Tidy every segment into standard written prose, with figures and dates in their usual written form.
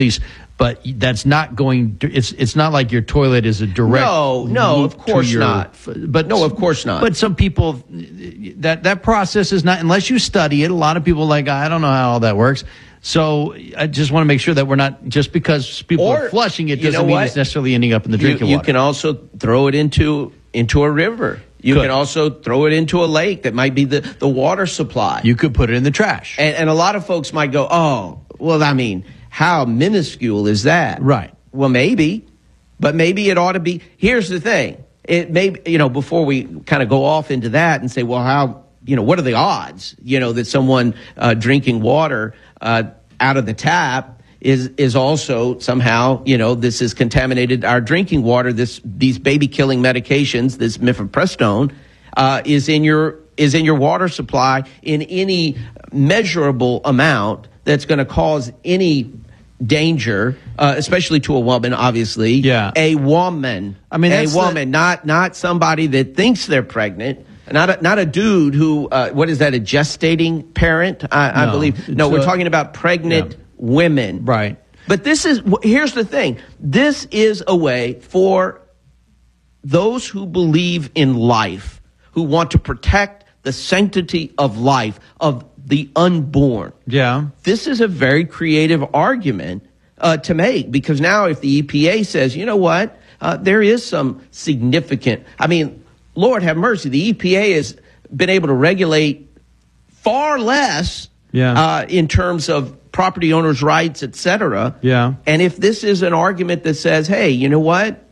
but that's not going to, it's not like your toilet is a direct no, of course not. But no, of course not. But some people, that process is not, unless you study it. A lot of people I don't know how all that works. So I just want to make sure that we're not, just because people are flushing it doesn't mean it's necessarily ending up in the drinking water. You can also throw it into a river. You can also throw it into a lake that might be the water supply. You could put it in the trash. And a lot of folks might go, oh, well, I mean, how minuscule is that? Right. Well, maybe, but maybe it ought to be. Here's the thing. It may, before we kind of go off into that and say, well, how, what are the odds, that someone drinking water out of the tap is also somehow, this has contaminated our drinking water. These baby killing medications, this mifepristone, is in your water supply in any measurable amount that's going to cause any danger, especially to a woman, obviously. Yeah. A woman. I mean, a woman, not somebody that thinks they're pregnant. Not a dude who, what is that, a gestating parent? I believe. No, we're talking about pregnant women. Right. But here's the thing. This is a way for those who believe in life, who want to protect the sanctity of life, of the unborn. Yeah. This is a very creative argument to make, because now if the EPA says, you know what, there is some significant, Lord have mercy, the EPA has been able to regulate far less in terms of property owners' rights, et cetera. Yeah. And if this is an argument that says, hey, you know what,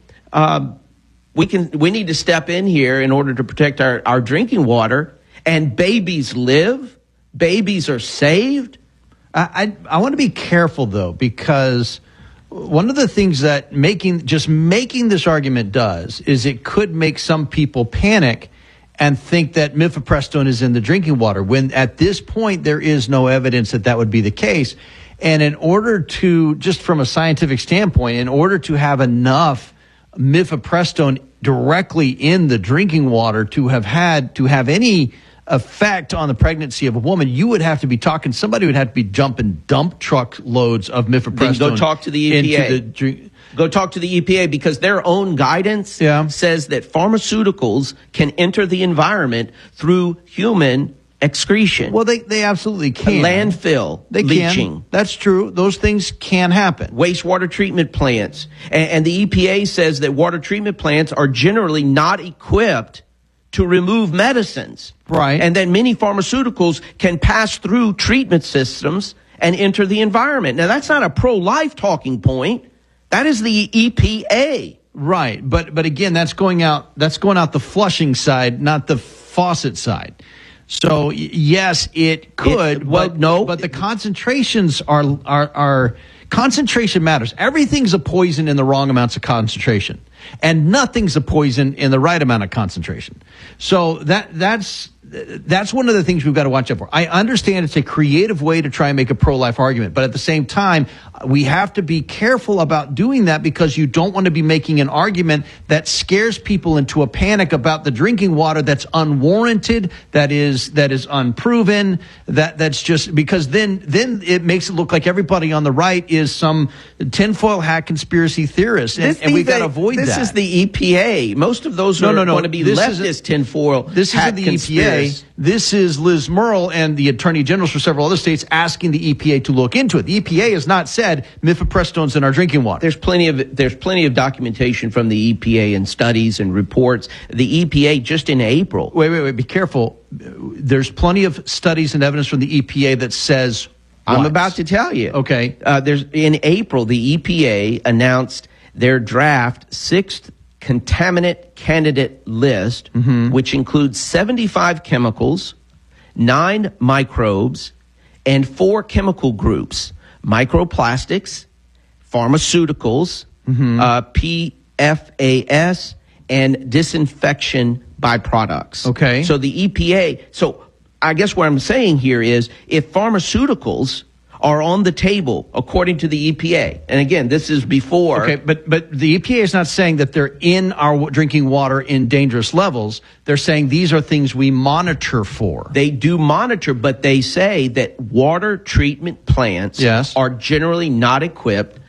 we need to step in here in order to protect our drinking water, and babies live, babies are saved. I want to be careful, though, because one of the things that making this argument does is it could make some people panic and think that mifepristone is in the drinking water, when at this point there is no evidence that would be the case. And in order to, just from a scientific standpoint, in order to have enough mifepristone directly in the drinking water to have any effect on the pregnancy of a woman, you would have to be talking, somebody would have to be dumping dump truck loads of mifepristone. Then go talk to the EPA. Go talk to the EPA, because their own guidance says that pharmaceuticals can enter the environment through human excretion. Well, they absolutely can. Landfill, leaching. That's true. Those things can happen. Wastewater treatment plants. And the EPA says that water treatment plants are generally not equipped to remove medicines. Right. And then many pharmaceuticals can pass through treatment systems and enter the environment. Now, that's not a pro-life talking point. That is the EPA. Right. But again, that's going out the flushing side, not the faucet side. So yes, it could, but the concentrations are concentration matters. Everything's a poison in the wrong amounts of concentration, and nothing's a poison in the right amount of concentration. So that's one of the things we've got to watch out for. I understand it's a creative way to try and make a pro-life argument, but at the same time, we have to be careful about doing that, because you don't want to be making an argument that scares people into a panic about the drinking water that's unwarranted, that is unproven, that's just because then it makes it look like everybody on the right is some tinfoil hat conspiracy theorist, and we've got to avoid that. This is the EPA. Most of those are going to be leftist tinfoil hat conspiracy. This is Liz Murrell and the attorney generals for several other states asking the EPA to look into it. The EPA has not said mifepristone's in our drinking water. There's plenty of documentation from the EPA and studies and reports. The EPA just in April. Wait, be careful. There's plenty of studies and evidence from the EPA that says I'm about to tell you. Okay. In April, the EPA announced their draft 6th contaminant candidate list, which includes 75 chemicals, 9 microbes, and 4 chemical groups: microplastics, pharmaceuticals, PFAS, and disinfection byproducts. Okay. So the EPA, I guess what I'm saying here is, if pharmaceuticals are on the table according to the EPA. And again, this is before. Okay, but the EPA is not saying that they're in our drinking water in dangerous levels. They're saying these are things we monitor for. They do monitor, but they say that water treatment plants are generally not equipped